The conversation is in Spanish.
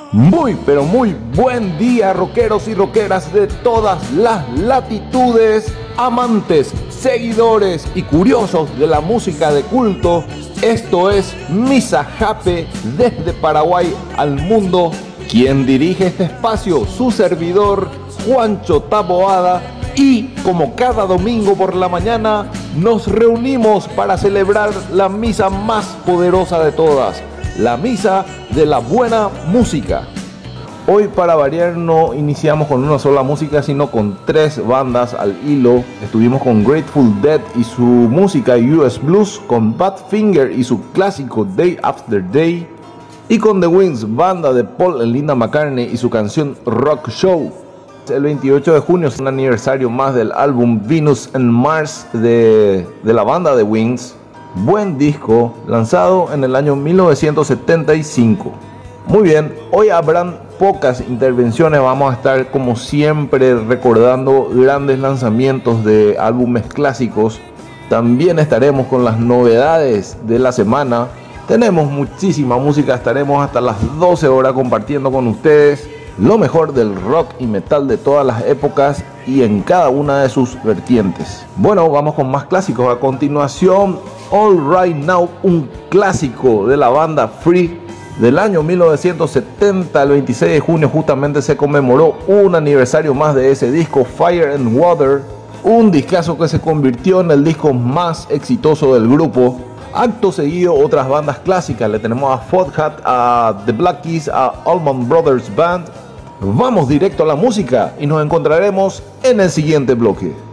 Muy, pero muy buen día, rockeros y rockeras de todas las latitudes, amantes, seguidores y curiosos de la música de culto. Esto es Misa Jape desde Paraguay al mundo. Quien dirige este espacio, su servidor, Juancho Taboada. Y como cada domingo por la mañana, nos reunimos para celebrar la misa más poderosa de todas, la misa de la buena música. Hoy, para variar, no iniciamos con una sola música, sino con tres bandas al hilo. Estuvimos con Grateful Dead y su música US Blues, con Badfinger y su clásico Day After Day, y con The Wings, banda de Paul y Linda McCartney y su canción Rock Show. El 28 de junio es un aniversario más del álbum Venus and Mars de la banda The Wings. Buen disco, lanzado en el año 1975. Muy bien, hoy habrán pocas intervenciones. Vamos a estar como siempre recordando grandes lanzamientos de álbumes clásicos. También estaremos con las novedades de la semana. Tenemos muchísima música, estaremos hasta las 12 horas compartiendo con ustedes lo mejor del rock y metal de todas las épocas y en cada una de sus vertientes. Bueno, vamos con más clásicos. A continuación, All Right Now, un clásico de la banda Free del año 1970. El 26 de junio justamente se conmemoró un aniversario más de ese disco, Fire and Water, un discazo que se convirtió en el disco más exitoso del grupo. Acto seguido, otras bandas clásicas. Le tenemos a Foghat, a The Black Keys, a Allman Brothers Band. Vamos directo a la música y nos encontraremos en el siguiente bloque.